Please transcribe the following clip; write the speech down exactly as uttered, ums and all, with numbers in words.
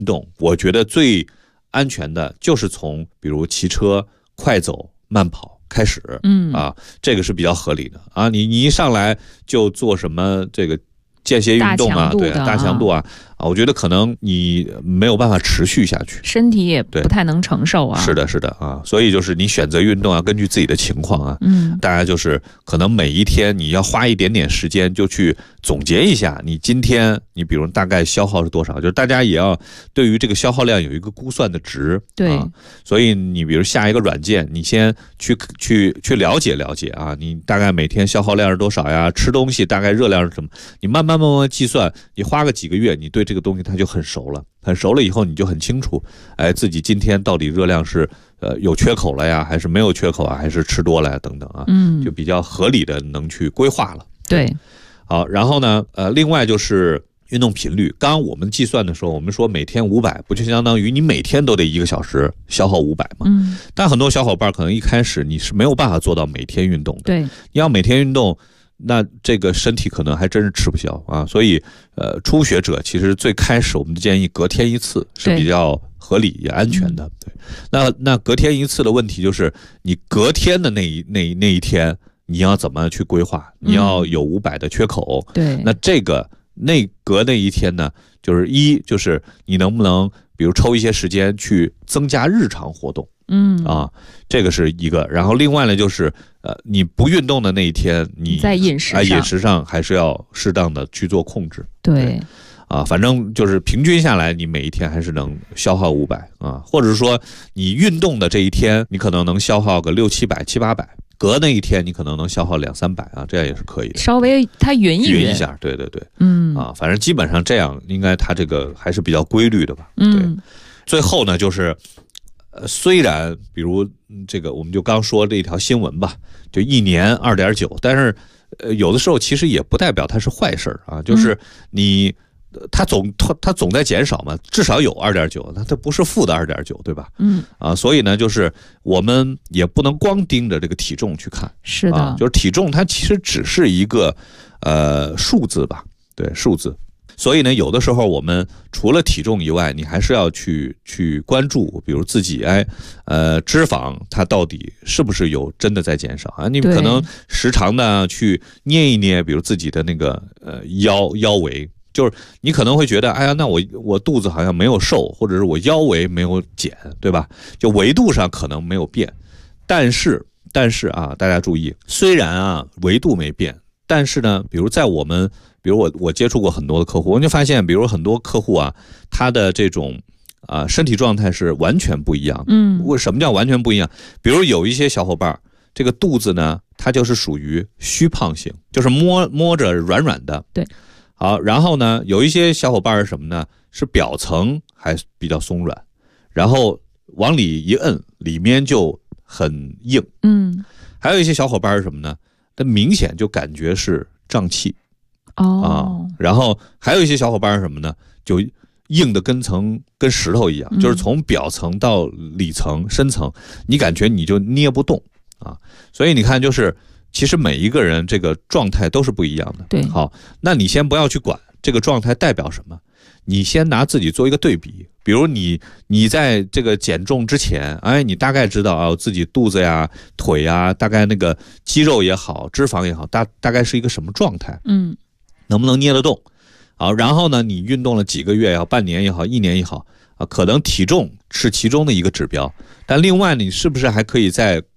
运动，我觉得最安全的就是从比如骑车、快走、慢跑开始， 嗯啊，这个是比较合理的啊。你你一上来就做什么这个间歇运动啊，对啊，大强度啊，啊，我觉得可能你没有办法持续下去， 身体也不太能承受啊。 是的，是的啊，所以就是你选择运动啊，根据自己的情况啊， 嗯， 大家就是可能每一天你要花一点点时间，就去总结一下你今天你比如大概消耗是多少，就是大家也要对于这个消耗量有一个估算的值， 对， 啊，所以你比如下一个软件，你先去去去了解了解啊，你大概每天消耗量是多少呀？吃东西大概热量是什么？你慢慢慢慢计算，你花个几个月，你对这个东西它就很熟了，很熟了以后你就很清楚，哎，自己今天到底热量是呃有缺口了呀，还是没有缺口啊，还是吃多了呀等等啊， 嗯， 就比较合理的能去规划了。 对， 好，然后呢，呃，另外就是运动频率。刚刚我们计算的时候，我们说每天五百，不就相当于你每天都得一个小时消耗五百吗？ 嗯， 但很多小伙伴可能一开始你是没有办法做到每天运动的。 对， 你要每天运动，那这个身体可能还真是吃不消啊。所以，呃，初学者其实最开始我们建议隔天一次是比较合理也安全的。对，那那隔天一次的问题就是你隔天的那一那一那一天。你要怎么去规划？你要有五百的缺口， 嗯，对， 那这个内隔那一天呢，就是一就是你能不能比如抽一些时间去增加日常活动， 嗯啊，这个是一个。然后另外呢，就是呃，你不运动的那一天，你在饮食上、啊、饮食上还是要适当的去做控制。 对， 对啊，反正就是平均下来，你每一天还是能消耗五百啊，或者说你运动的这一天，你可能能消耗个六七百、七八百。隔那一天你可能能消耗两三百啊，这样也是可以的。 稍微它匀一匀一下，对对对， 嗯啊，反正基本上这样，应该它这个还是比较规律的吧。 嗯， 对。最后呢，就是呃，虽然比如这个，我们就刚说这一条新闻吧，就一年二点九，但是呃，有的时候其实也不代表它是坏事啊，就是你。嗯它总它它总在减少嘛，至少有二点九，它它不是负的二点九，对吧？ 嗯啊，所以呢，就是我们也不能光盯着这个体重去看， 是的， 啊、就是体重它其实只是一个呃数字吧，对，数字。所以呢，有的时候我们除了体重以外，你还是要去去关注，比如自己哎，呃，脂肪它到底是不是有真的在减少啊？你可能时常的去捏一捏，比如自己的那个呃腰腰围。就是你可能会觉得，哎呀，那我我肚子好像没有瘦，或者是我腰围没有减，对吧？就维度上可能没有变，但是但是啊，大家注意，虽然啊维度没变，但是呢，比如在我们，比如我我接触过很多的客户，我就发现，比如很多客户啊，他的这种啊身体状态是完全不一样的。 嗯， 为什么叫完全不一样？比如有一些小伙伴，这个肚子呢，它就是属于虚胖型，就是摸摸着软软的。 对。 好，然后呢，有一些小伙伴是什么呢？是表层还比较松软，然后往里一摁，里面就很硬。 嗯， 还有一些小伙伴是什么呢？它明显就感觉是胀气。 哦、 啊，然后还有一些小伙伴是什么呢？就硬的跟层跟石头一样，就是从表层到里层、深层，你感觉你就捏不动啊。所以你看，就是。其实每一个人这个状态都是不一样的。 对， 好，那你先不要去管这个状态代表什么，你先拿自己做一个对比。比如你你在这个减重之前，哎，你大概知道啊，自己肚子呀、腿呀，大概那个肌肉也好、脂肪也好，大大概是一个什么状态？ 嗯， 能不能捏得动？好，然后呢，你运动了几个月也好、半年也好、一年也好啊，可能体重是其中的一个指标，但另外你是不是还可以再